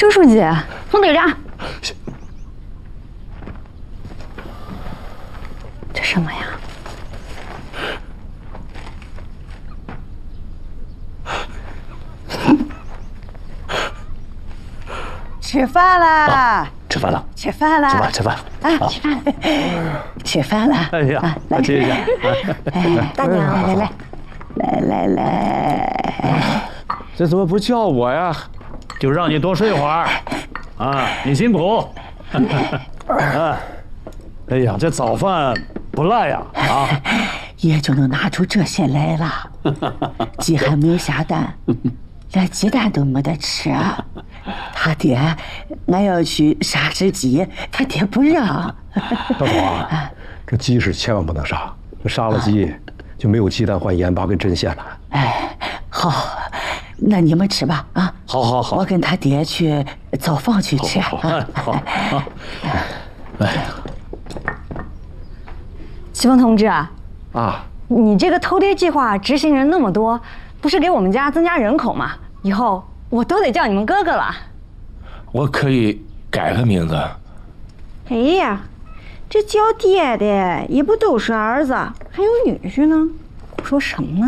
周书记，冯队长，这什么呀？ 吃饭啦！ 吃饭了， 吃饭啦！ 吃饭， 啊，吃饭，吃饭了！ 哎呀，来接一下。 大娘，来， 这怎么不叫我呀？就让你多睡会儿。啊，你辛苦。啊，哎呀，这早饭不赖呀！啊， 也就能拿出这些来了。鸡还没下蛋，连鸡蛋都没得吃。他爹，俺要去杀只鸡，他爹不让。 大总啊，这鸡是千万不能杀，杀了鸡就没有鸡蛋换盐巴跟针线了。 哎，好，那你们吃吧啊！ 好， 我跟他爹去灶房去吃。 好。哎， 齐峰同志啊， 嗯你这个偷爹计划执行人那么多，不是给我们家增加人口吗？以后我都得叫你们哥哥了。 我可以改个名字。 哎呀，这叫爹的也不都是儿子，还有女婿呢。 说什么呢？